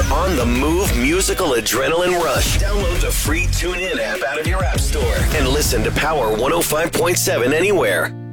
on the move musical adrenaline rush. Download the free TuneIn app out of your app store and listen to Power 105.7 anywhere.